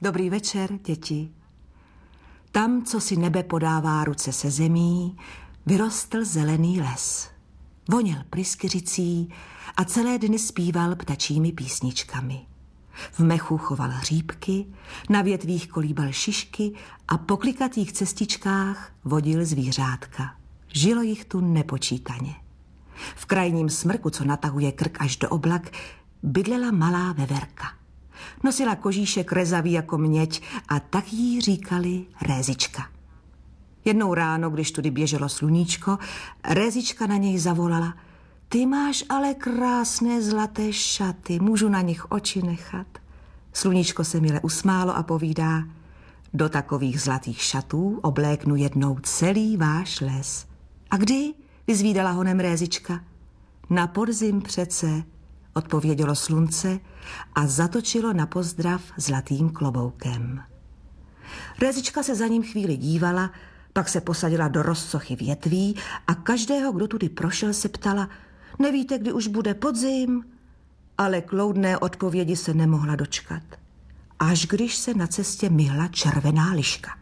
Dobrý večer, děti. Tam, co si nebe podává ruce se zemí, vyrostl zelený les. Voněl pryskyřicí a celé dny zpíval ptačími písničkami. V mechu choval hříbky, na větvích kolíbal šišky a po klikatých cestičkách vodil zvířátka. Žilo jich tu nepočítaně. V krajním smrku, co natahuje krk až do oblak, bydlela malá veverka. Nosila kožíšek rezavý jako měď a tak jí říkali Rézička. Jednou ráno, když tudy běželo sluníčko, Rézička na něj zavolala: Ty máš ale krásné zlaté šaty, můžu na nich oči nechat? Sluníčko se mile usmálo a povídá: Do takových zlatých šatů obléknu jednou celý váš les. A kdy? Vyzvídala honem Rézička. Na podzim přece, odpovědělo slunce a zatočilo na pozdrav zlatým kloboukem. Rézička se za ním chvíli dívala, pak se posadila do rozsochy větví a každého, kdo tudy prošel, se ptala: Nevíte, kdy už bude podzim? Ale kloudné odpovědi se nemohla dočkat. Až když se na cestě myhla červená liška.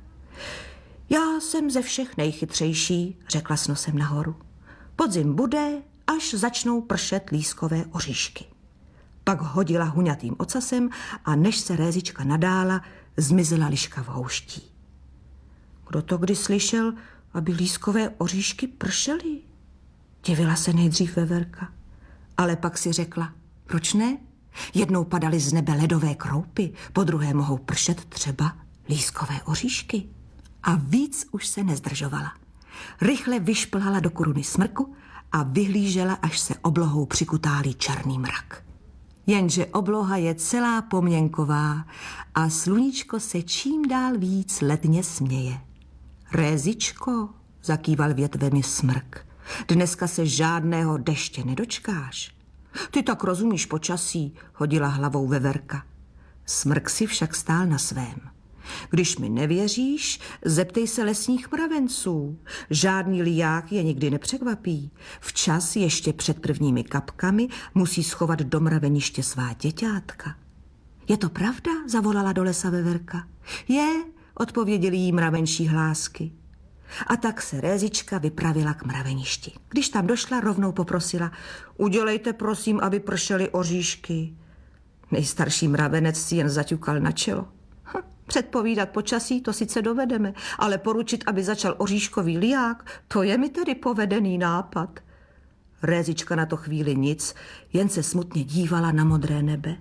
Já jsem ze všech nejchytřejší, řekla s nosem nahoru. Podzim bude, až začnou pršet lískové oříšky. Pak hodila huňatým ocasem a než se Rézička nadála, zmizela liška v houští. Kdo to kdy slyšel, aby lískové oříšky pršely? Divila se nejdřív veverka, ale pak si řekla: Proč ne? Jednou padaly z nebe ledové kroupy, podruhé mohou pršet třeba lískové oříšky. A víc už se nezdržovala. Rychle vyšplhala do koruny smrku a vyhlížela, až se oblohou přikutálí černý mrak. Jenže obloha je celá poměnková a sluníčko se čím dál víc ledně směje. Rézičko, zakýval větvemi smrk, dneska se žádného deště nedočkáš. Ty tak rozumíš počasí, hodila hlavou veverka. Smrk si však stál na svém. Když mi nevěříš, zeptej se lesních mravenců. Žádný liják je nikdy nepřekvapí. Včas ještě před prvními kapkami musí schovat do mraveniště svá děťátka. Je to pravda? Zavolala do lesa veverka. Je, odpověděli jí mravenčí hlásky. A tak se Rézička vypravila k mraveništi. Když tam došla, rovnou poprosila: Udělejte prosím, aby pršely oříšky. Nejstarší mravenec si jen zaťukal na čelo. Předpovídat počasí, to sice dovedeme, ale poručit, aby začal oříškový liják, to je mi tedy povedený nápad. Rézička na to chvíli nic, jen se smutně dívala na modré nebe.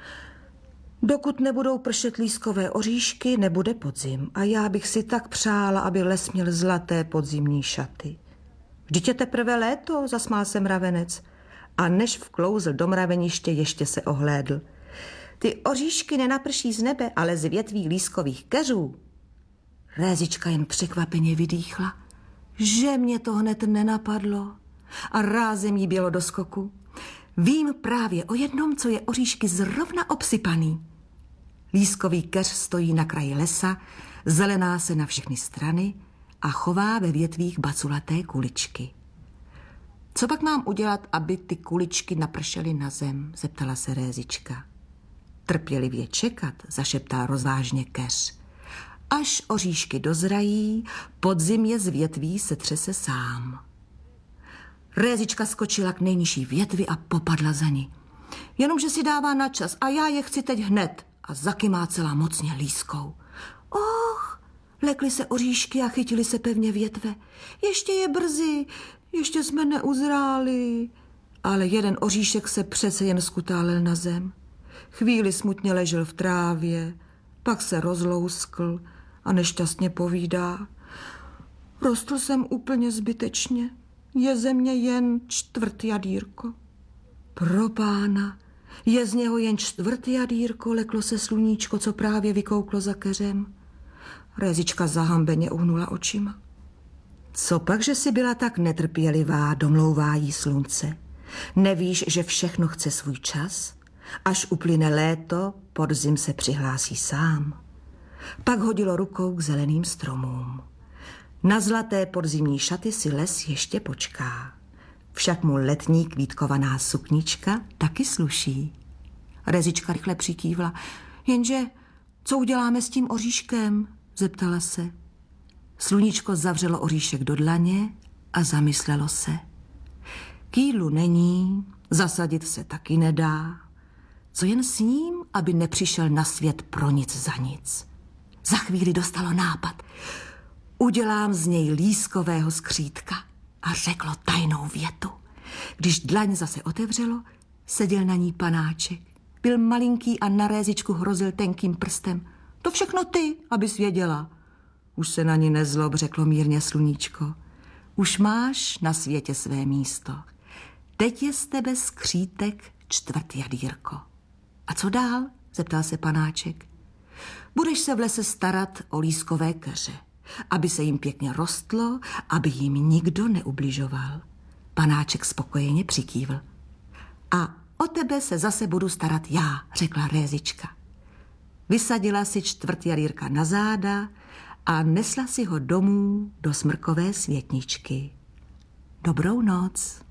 Dokud nebudou pršet lískové oříšky, nebude podzim a já bych si tak přála, aby les měl zlaté podzimní šaty. Vždyť je teprve léto, zasmál se mravenec a než vklouzl do mraveniště, ještě se ohlédl. Ty oříšky nenaprší z nebe, ale z větví lískových keřů. Rézička jen překvapeně vydýchla, že mě to hned nenapadlo, a rázem jí bělo do skoku. Vím právě o jednom, co je oříšky zrovna obsypaný. Lískový keř stojí na kraji lesa, zelená se na všechny strany a chová ve větvích baculaté kuličky. Co pak mám udělat, aby ty kuličky napršely na zem, zeptala se Rézička. Trpělivě čekat, zašeptá rozvážně keř. Až oříšky dozrají, podzim je z větví se třese sám. Rézička skočila k nejnižší větvi a popadla za ní. Jenomže si dává na čas a já je chci teď hned, a zakymácela mocně lískou. Och, lekly se oříšky a chytily se pevně větve. Ještě je brzy, ještě jsme neuzráli. Ale jeden oříšek se přece jen skutálel na zem. Chvíli smutně ležel v trávě, pak se rozlouskl a nešťastně povídá: Rostl jsem úplně zbytečně, je ze mě jen čtvrt jadýrko. Pro pána, je z něho jen čtvrt jadýrko, leklo se sluníčko, co právě vykouklo za keřem. Rézička zahambeně uhnula očima. Co pak, že jsi byla tak netrpělivá, domlouvá jí slunce. Nevíš, že všechno chce svůj čas? Až uplyne léto, podzim se přihlásí sám. Pak hodilo rukou k zeleným stromům. Na zlaté podzimní šaty si les ještě počká. Však mu letní kvítkovaná suknička taky sluší. Rézička rychle přikývla. Jenže Co uděláme s tím oříškem? Zeptala se. Sluníčko zavřelo oříšek do dlaně a zamyslelo se. K jídlu není, zasadit se taky nedá. Co jen s ním, aby nepřišel na svět pro nic za nic. Za chvíli dostalo nápad. Udělám z něj lískového skřítka. A řeklo tajnou větu. Když dlaň zase otevřelo, seděl na ní panáček. Byl malinký a na rézičku hrozil tenkým prstem. To všechno ty, abys věděla. Už se na ní nezlob, řeklo mírně sluníčko. Už máš na světě své místo. Teď je z tebe skřítek čtvrtjadýrko. A co dál? Zeptal se panáček. Budeš se v lese starat o lískové keře, aby se jim pěkně rostlo, aby jim nikdo neubližoval. Panáček spokojeně přikývl. A o tebe se zase budu starat já, řekla rézička. Vysadila si čtvrtjadýrka na záda a nesla si ho domů do smrkové světničky. Dobrou noc.